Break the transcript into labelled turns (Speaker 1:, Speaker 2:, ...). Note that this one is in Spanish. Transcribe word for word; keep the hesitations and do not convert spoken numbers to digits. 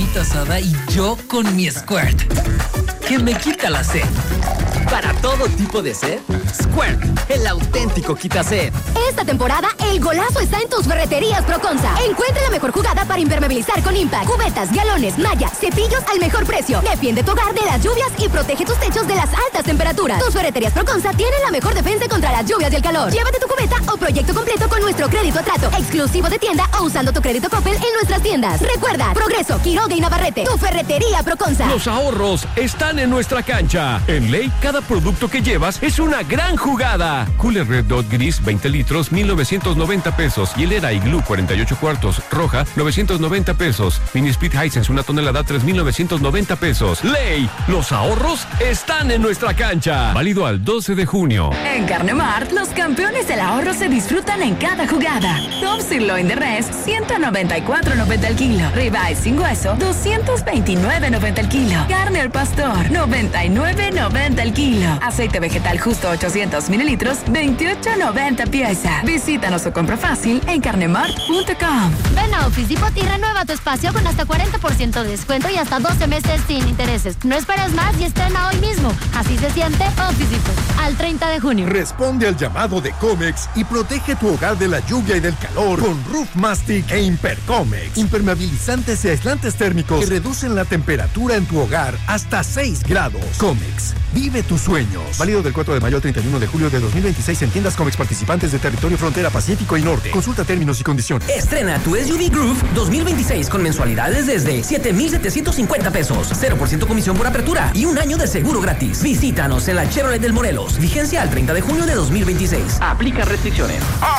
Speaker 1: carnita asada y yo con mi Squirt, que me quita la sed.
Speaker 2: Para todo tipo de sed, Squirt, el auténtico quita sed.
Speaker 3: Esta temporada, el golazo está en tus ferreterías Proconza. Encuentra la mejor jugada para impermeabilizar con Impact. Cubetas, galones, mallas, cepillos al mejor precio. Defiende tu hogar de las lluvias y protege tus techos de las altas temperaturas. Tus ferreterías Proconza tienen la mejor defensa contra las lluvias y el calor. Llévate tu cubeta o proyecto completo con nuestro crédito a trato, exclusivo de tienda o usando tu crédito Coppel en nuestras tiendas. Recuerda, Progreso, Quiroga y Navarrete, tu ferretería Proconza.
Speaker 4: Los ahorros están en nuestra cancha. En Ley, cada producto que llevas es una gran jugada. Cooler Red Dot Gris veinte litros, mil novecientos noventa pesos. Hielera Igloo cuarenta y ocho cuartos, roja, novecientos noventa pesos. Mini Split Hisense una tonelada, tres mil novecientos noventa pesos. Ley, los ahorros están en nuestra cancha. Válido al doce de junio.
Speaker 5: En Carnemart, los campeones del ahorro se disfrutan en cada jugada. Top Sirloin de Res, ciento noventa y cuatro noventa el kilo. Ribeye sin hueso, doscientos veintinueve noventa el kilo. Carne al pastor, noventa y nueve noventa el kilo. Aceite vegetal justo ochocientos mililitros, veintiocho noventa pieza. Visítanos o compra fácil en carnemart punto com.
Speaker 6: Ven a Office Depot y renueva tu espacio con hasta cuarenta por ciento de descuento y hasta doce meses sin intereses. No esperes más y estrena hoy mismo. Así se siente Office Depot. Al treinta de junio.
Speaker 7: Responde al llamado de Comex y protege tu hogar de la lluvia y del calor con Roof Mastic e Impercomex. Impermeabilizantes y aislantes térmicos que reducen la temperatura en tu hogar hasta seis grados. Comex, vive tus sueños. Válido del cuatro de mayo al treinta y uno de julio de dos mil veintiséis en tiendas Comex participantes de territorio frontera Pacífico y Norte. Consulta términos y condiciones.
Speaker 8: Estrena tu S U V Groove dos mil veintiséis con mensualidades desde siete mil setecientos cincuenta pesos, cero por ciento comisión por apertura y un año de seguro gratis. Visítanos en la Chevrolet del Morelos. Vigencia al treinta de junio de dos mil veintiséis.
Speaker 9: Aplica restricciones.